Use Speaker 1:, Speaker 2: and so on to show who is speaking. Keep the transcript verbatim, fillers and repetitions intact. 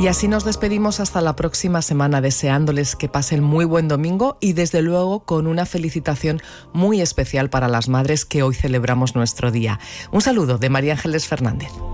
Speaker 1: Y así nos despedimos hasta la próxima semana, deseándoles que pasen muy buen domingo y desde luego con una felicitación muy especial para las madres que hoy celebramos nuestro día. Un saludo de María Ángeles Fernández.